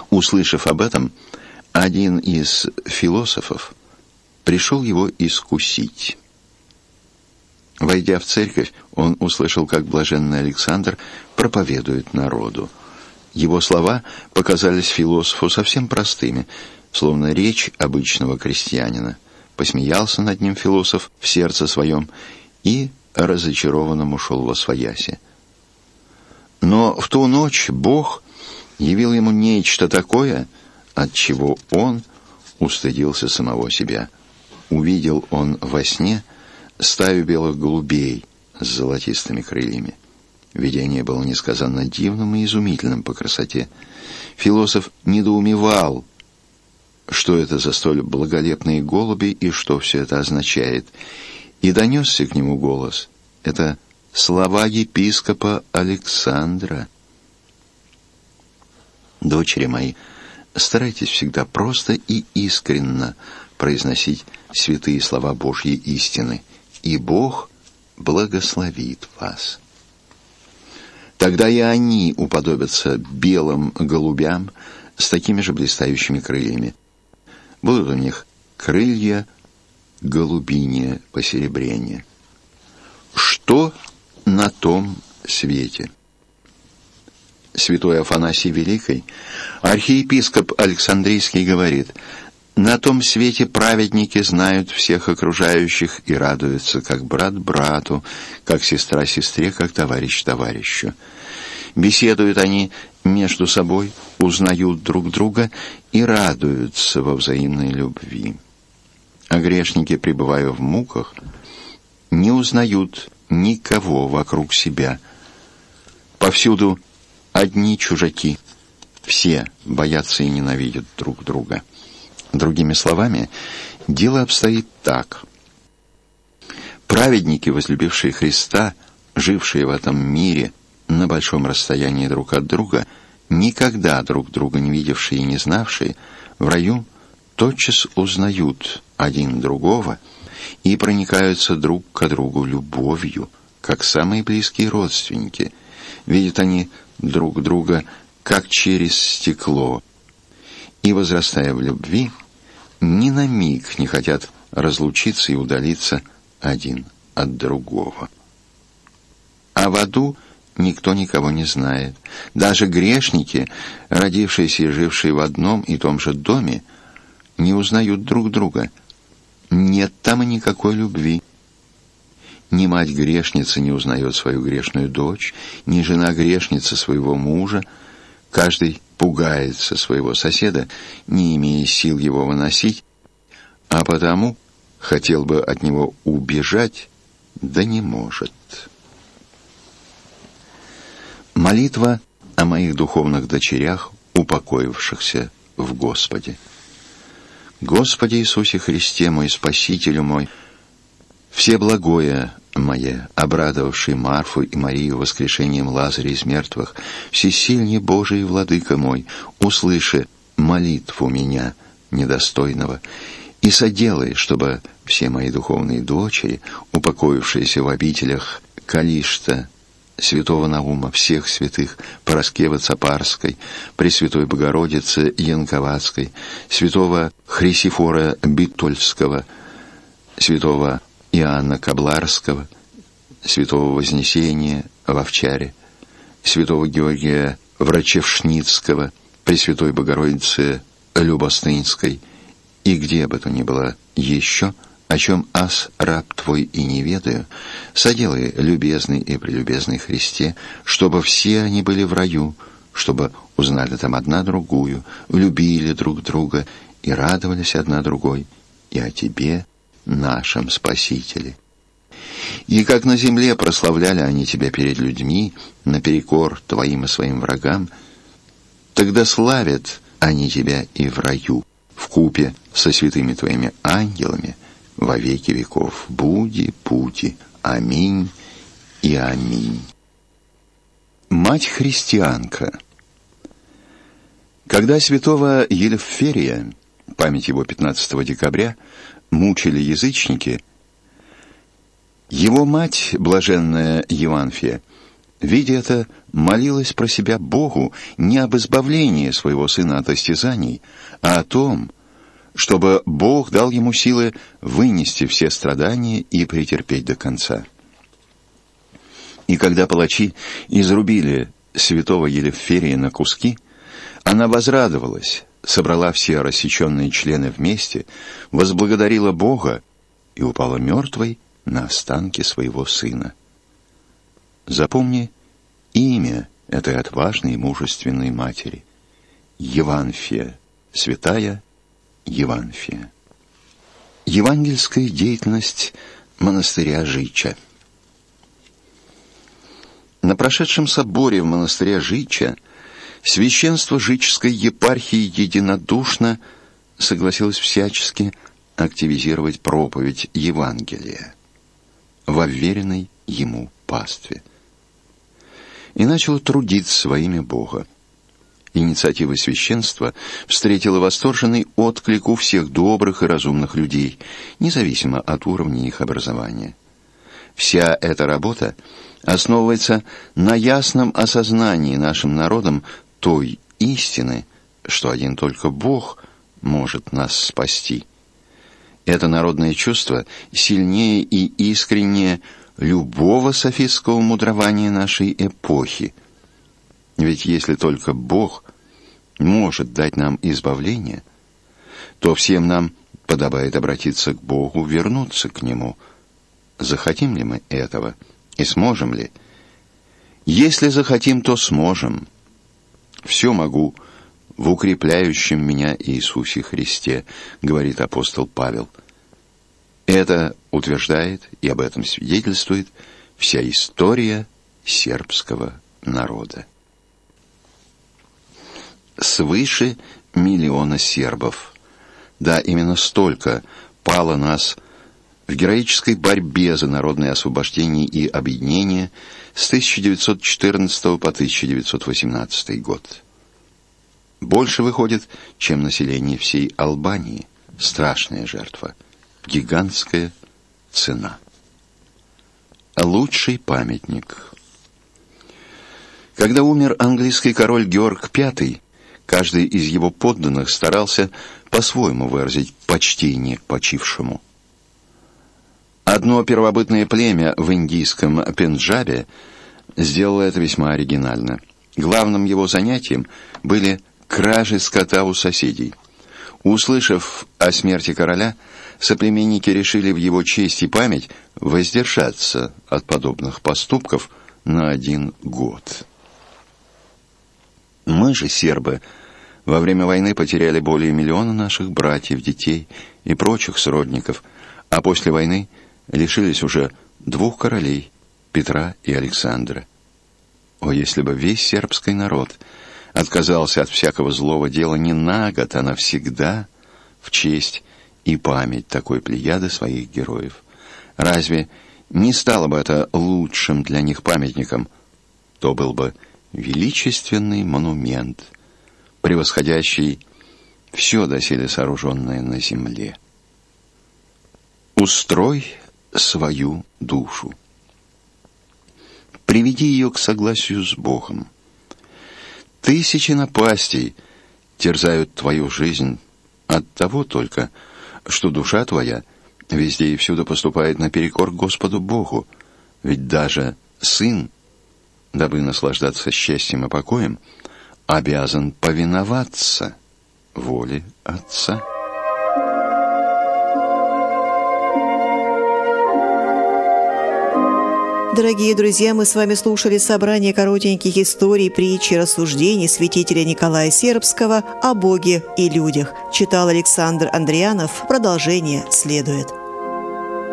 Услышав об этом, один из философов пришел его искусить. Войдя в церковь, он услышал, как блаженный Александр проповедует народу. Его слова показались философу совсем простыми, словно речь обычного крестьянина. Посмеялся над ним философ в сердце своем и разочарованным ушел восвояси. Но в ту ночь Бог явил ему нечто такое, от чего он устыдился самого себя. Увидел он во сне стаю белых голубей с золотистыми крыльями. Видение было несказанно дивным и изумительным по красоте. Философ недоумевал, что это за столь благолепные голуби и что все это означает. И донесся к нему голос. Это слова епископа Александра. Дочери мои, старайтесь всегда просто и искренно произносить святые слова Божьей истины, и Бог благословит вас. Тогда и они уподобятся белым голубям с такими же блистающими крыльями. Будут у них крылья голубине посеребрение. Что на том свете? Святой Афанасий Великий, архиепископ Александрийский, говорит: «На том свете праведники знают всех окружающих и радуются, как брат брату, как сестра сестре, как товарищ товарищу. Беседуют они между собой, узнают друг друга и радуются во взаимной любви. А грешники, пребывая в муках, не узнают никого вокруг себя. Повсюду одни чужаки, все боятся и ненавидят друг друга». Другими словами, дело обстоит так. Праведники, возлюбившие Христа, жившие в этом мире на большом расстоянии друг от друга, никогда друг друга не видевшие и не знавшие, в раю тотчас узнают один другого и проникаются друг к другу любовью, как самые близкие родственники. Видят они друг друга, как через стекло, и, возрастая в любви, ни на миг не хотят разлучиться и удалиться один от другого. А в аду никто никого не знает. Даже грешники, родившиеся и жившие в одном и том же доме, не узнают друг друга. Нет там и никакой любви. Ни мать грешницы не узнает свою грешную дочь, ни жена грешницы своего мужа. Каждый пугается своего соседа, не имея сил его выносить, а потому хотел бы от него убежать, да не может. Молитва о моих духовных дочерях, упокоившихся в Господе. Господи Иисусе Христе, мой Спасителю мой, Всеблагое мое, обрадовавший Марфу и Марию воскрешением Лазаря из мертвых, всесильный Божий Владыка мой, услыши молитву меня, недостойного, и соделай, чтобы все мои духовные дочери, упокоившиеся в обителях Калишта, святого Наума, всех святых Параскевы Цапарской, Пресвятой Богородицы Янковацкой, святого Хрисифора Битольского, святого Иоанна Кабларского, святого Вознесения в Овчаре, святого Георгия Врачевшницкого, Пресвятой Богородицы Любостынской, и где бы то ни было еще, о чем аз раб твой и не ведаю, соделай, любезный и прелюбезный Христе, чтобы все они были в раю, чтобы узнали там одна другую, любили друг друга и радовались одна другой, и о Тебе, нашем Спасителе. И как на земле прославляли они Тебя перед людьми, наперекор Твоим и своим врагам, тогда славят они Тебя и в раю, вкупе со святыми Твоими ангелами, во веки веков. Буди, буди. Аминь и аминь. Мать-христианка. Когда святого Елеферия, память его 15 декабря, мучили язычники, его мать, блаженная Еванфия, видя это, молилась про себя Богу не об избавлении своего сына от истязаний, а о том, чтобы Бог дал ему силы вынести все страдания и претерпеть до конца. И когда палачи изрубили святого Елеферия на куски, она возрадовалась, собрала все рассеченные члены вместе, возблагодарила Бога и упала мертвой на останки своего сына. Запомни имя этой отважной и мужественной матери – Еванфия, святая Еванфия. Евангельская деятельность монастыря Жича. На прошедшем соборе в монастыре Жича священство Жичской епархии единодушно согласилось всячески активизировать проповедь Евангелия во вверенной ему пастве и начало трудиться во имя Бога. Инициатива священства встретила восторженный отклик у всех добрых и разумных людей, независимо от уровня их образования. Вся эта работа основывается на ясном осознании нашим народом той истины, что один только Бог может нас спасти. Это народное чувство сильнее и искреннее любого софистского мудрования нашей эпохи. Ведь если только Бог может дать нам избавление, то всем нам подобает обратиться к Богу, вернуться к Нему. Захотим ли мы этого и сможем ли? Если захотим, то сможем. «Все могу в укрепляющем меня Иисусе Христе», говорит апостол Павел. Это утверждает и об этом свидетельствует вся история сербского народа. Свыше 1 миллиона сербов. Да, именно столько пало нас в героической борьбе за народное освобождение и объединение с 1914 по 1918 год. Больше выходит, чем население всей Албании. Страшная жертва. Гигантская цена. Лучший памятник. Когда умер английский король Георг V, каждый из его подданных старался по-своему выразить почтение к почившему. Одно первобытное племя в индийском Пенджабе сделало это весьма оригинально. Главным его занятием были кражи скота у соседей. Услышав о смерти короля, соплеменники решили в его честь и память воздержаться от подобных поступков на 1 год. Мы же, сербы, во время войны потеряли более 1 миллиона наших братьев, детей и прочих сродников, а после войны лишились уже 2 королей, Петра и Александра. О, если бы весь сербский народ отказался от всякого злого дела не на год, а навсегда, в честь и память такой плеяды своих героев. Разве не стало бы это лучшим для них памятником? То был бы величественный монумент, превосходящий все доселе сооруженное на земле. Устрой свою душу. Приведи ее к согласию с Богом. Тысячи напастей терзают твою жизнь от того только, что душа твоя везде и всюду поступает наперекор Господу Богу. Ведь даже сын, дабы наслаждаться счастьем и покоем, обязан повиноваться воле Отца. Дорогие друзья, мы с вами слушали собрание коротеньких историй, притч и рассуждений святителя Николая Сербского о Боге и людях. Читал Александр Андрианов. Продолжение следует.